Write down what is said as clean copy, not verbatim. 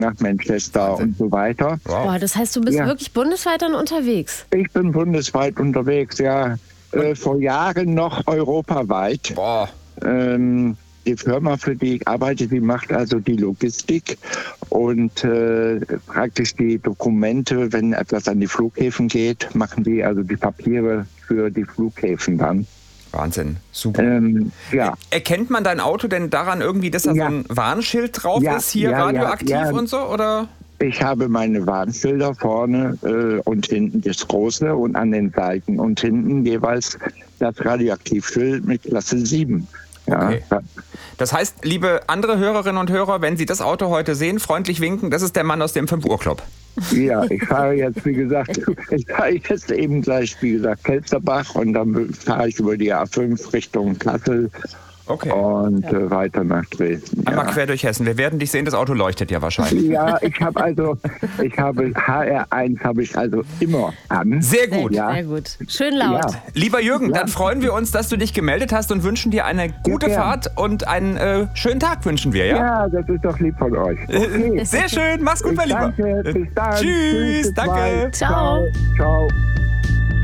nach Manchester und so weiter. Wow. Boah, das heißt, du bist wirklich bundesweit dann unterwegs? Ich bin bundesweit unterwegs, ja. Vor Jahren noch europaweit. Boah. Die Firma, für die ich arbeite, die macht also die Logistik und praktisch die Dokumente, wenn etwas an die Flughäfen geht, machen die also die Papiere für die Flughäfen dann. Wahnsinn, super. Ja. Erkennt man dein Auto denn daran irgendwie, dass da so ein Warnschild drauf ist, hier radioaktiv und so, oder? Ich habe meine Warnschilder vorne und hinten das große und an den Seiten und hinten jeweils das Radioaktivschild mit Klasse 7. Ja. Okay. Das heißt, liebe andere Hörerinnen und Hörer, wenn Sie das Auto heute sehen, freundlich winken, das ist der Mann aus dem 5 Uhr Club. Ja, ich fahre jetzt, wie gesagt, eben gleich, wie gesagt, Kelsterbach und dann fahre ich über die A5 Richtung Kassel. Okay. Und weiter nach Dresden. Einmal quer durch Hessen. Wir werden dich sehen, das Auto leuchtet ja wahrscheinlich. Ja, ich habe HR1 habe ich also immer an. Sehr gut. Sehr gut. Schön laut. Ja. Lieber Jürgen, dann freuen wir uns, dass du dich gemeldet hast und wünschen dir eine gute Fahrt und einen schönen Tag wünschen wir, ja? Ja, das ist doch lieb von euch. Okay. Sehr schön, mach's gut, mein Lieber. Danke, bis dann. Tschüss, bis danke. bald. Ciao. Ciao.